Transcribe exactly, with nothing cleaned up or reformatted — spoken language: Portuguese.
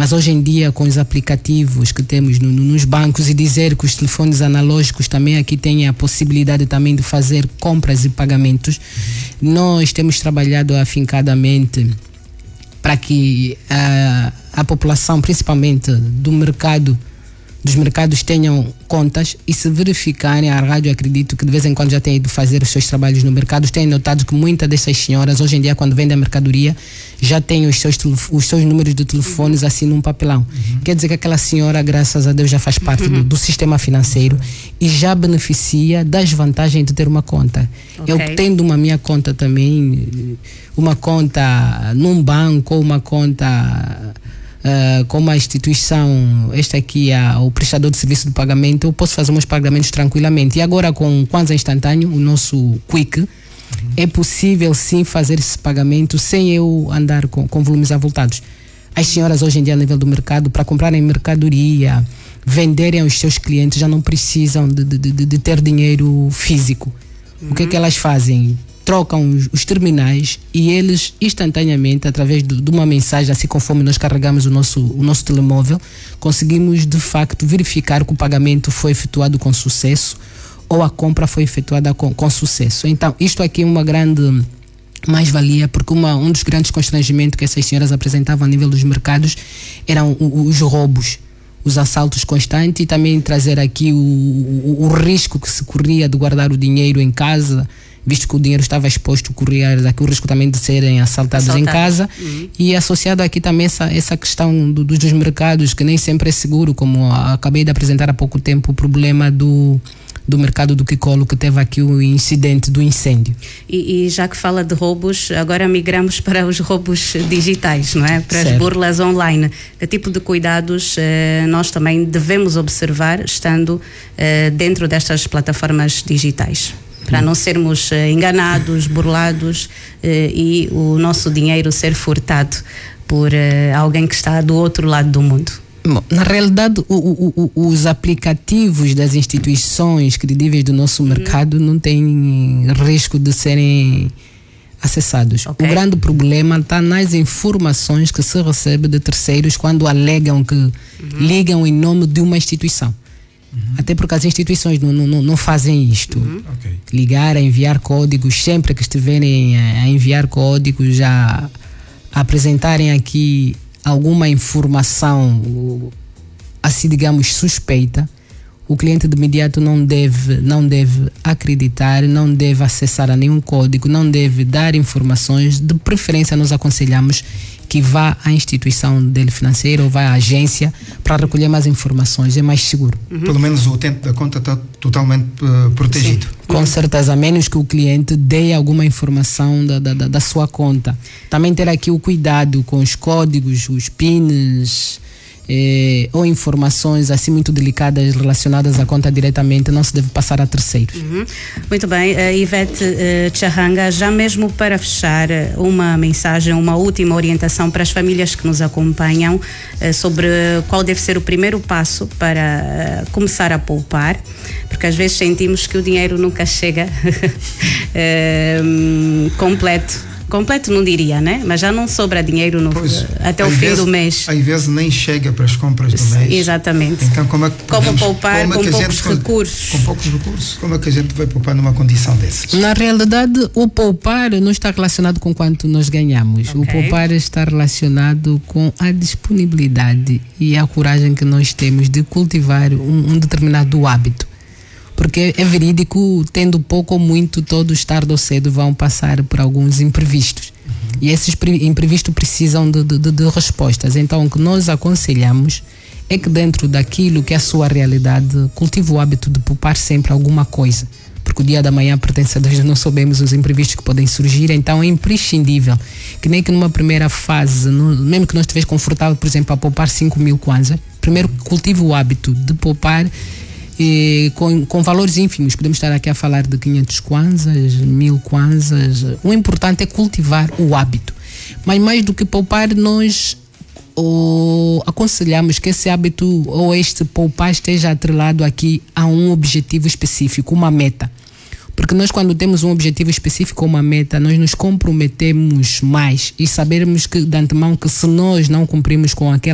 Mas hoje em dia, com os aplicativos que temos no, no, nos bancos, e dizer que os telefones analógicos também aqui têm a possibilidade também de fazer compras e pagamentos, uhum. nós temos trabalhado afincadamente para que a, a população, principalmente do mercado, dos mercados, tenham contas, e se verificarem, a rádio, acredito que de vez em quando já tem ido fazer os seus trabalhos no mercado, têm notado que muitas dessas senhoras hoje em dia, quando vendem a mercadoria, já têm os seus, os seus números de telefones assim num papelão. Uhum. Quer dizer que aquela senhora, graças a Deus, já faz parte uhum. do, do sistema financeiro e já beneficia das vantagens de ter uma conta. Okay. Eu tendo uma minha conta também, uma conta num banco ou uma conta Uh, com uma instituição, esta aqui é o prestador de serviço de pagamento, eu posso fazer meus pagamentos tranquilamente. E agora com o Kwanza Instantâneo, o nosso Quick, uhum. é possível sim fazer esse pagamento sem eu andar com, com volumes avultados. As senhoras hoje em dia, a nível do mercado, para comprarem mercadoria, venderem aos seus clientes, já não precisam de, de, de, de ter dinheiro físico. Uhum. O que é que elas fazem? Trocam os, os terminais e eles instantaneamente, através de, de uma mensagem, assim conforme nós carregamos o nosso, o nosso telemóvel, conseguimos de facto verificar que o pagamento foi efetuado com sucesso ou a compra foi efetuada com, com sucesso. Então isto aqui é uma grande mais-valia, porque uma, um dos grandes constrangimentos que essas senhoras apresentavam a nível dos mercados eram os roubos, os assaltos constantes, e também trazer aqui o, o, o risco que se corria de guardar o dinheiro em casa, visto que o dinheiro estava exposto, corria aqui o risco também de serem assaltados Assaltado. em casa. Uhum. E associado aqui também essa, essa questão do, dos mercados, que nem sempre é seguro, como a, acabei de apresentar há pouco tempo o problema do, do mercado do Kikolo, que teve aqui o incidente do incêndio. E, e já que fala de roubos, agora migramos para os roubos digitais, não é? Para certo. As burlas online. Que tipo de cuidados eh, nós também devemos observar estando eh, dentro destas plataformas digitais? Para não sermos uh, enganados, burlados uh, e o nosso dinheiro ser furtado por uh, alguém que está do outro lado do mundo. Bom, na realidade, o, o, o, os aplicativos das instituições credíveis do nosso uhum. mercado não têm risco de serem acessados. Okay. O grande problema está nas informações que se recebe de terceiros quando alegam que uhum. ligam em nome de uma instituição. Uhum. Até porque as instituições não, não, não fazem isto. Uhum. Okay. Ligar, a enviar códigos, sempre que estiverem a enviar códigos, já apresentarem aqui alguma informação, assim digamos, suspeita, o cliente de imediato não deve, não deve acreditar, não deve acessar a nenhum código, não deve dar informações. De preferência, nós aconselhamos que vá à instituição dele financeira ou vá à agência para recolher mais informações, é mais seguro. Uhum. Pelo menos o tempo da conta está totalmente uh, protegido. Sim, com certeza, a menos que o cliente dê alguma informação da, da, da sua conta. Também ter aqui o cuidado com os códigos, os pins, eh, ou informações assim muito delicadas relacionadas à conta diretamente, não se deve passar a terceiros. Uhum. Muito bem, uh, Ivete uh, Tchahanga, já mesmo para fechar, uma mensagem, uma última orientação para as famílias que nos acompanham uh, sobre qual deve ser o primeiro passo para uh, começar a poupar, porque às vezes sentimos que o dinheiro nunca chega uh, completo. Completo não diria, né? Mas já não sobra dinheiro no, pois, até o fim vez, do mês. Às vezes nem chega para as compras do mês. Exatamente. Então como é que podemos, como poupar como é que com poucos gente, recursos? Com poucos recursos. Como é que a gente vai poupar numa condição dessas? Na realidade, o poupar não está relacionado com quanto nós ganhamos. Okay. O poupar está relacionado com a disponibilidade e a coragem que nós temos de cultivar um, um determinado hábito. Porque é verídico, tendo pouco ou muito, todos tarde ou cedo vão passar por alguns imprevistos. Uhum. E esses imprevistos precisam de, de, de respostas. Então, o que nós aconselhamos é que dentro daquilo que é a sua realidade, cultive o hábito de poupar sempre alguma coisa. Porque o dia da manhã pertence a Deus, não sabemos os imprevistos que podem surgir, então é imprescindível. Que nem que numa primeira fase, no, mesmo que não esteja confortável, por exemplo, a poupar cinco mil kwanza, primeiro cultive o hábito de poupar E com, com valores ínfimos. Podemos estar aqui a falar de quinhentos kwanzas, mil kwanzas. O importante é cultivar o hábito. Mas mais do que poupar, nós oh, aconselhamos que esse hábito ou este poupar esteja atrelado aqui a um objetivo específico, uma meta. Porque nós, quando temos um objetivo específico, uma meta, nós nos comprometemos mais e sabermos que de antemão que se nós não cumprimos com aquela